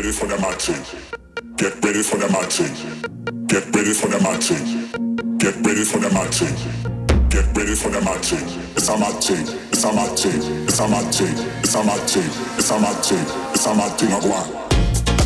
ready for the matching. Get ready for the matching. Get ready for the matching. Get ready for the matching. Get ready for the matching. It's a matching. It's a matching. It's a matching. It's a matching. It's a matching. It's a matching.